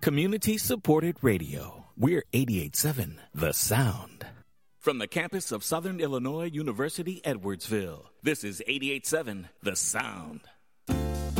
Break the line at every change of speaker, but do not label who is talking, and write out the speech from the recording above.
Community-supported radio. We're 88.7 The Sound. From the campus of Southern Illinois University, Edwardsville, this is 88.7 The Sound.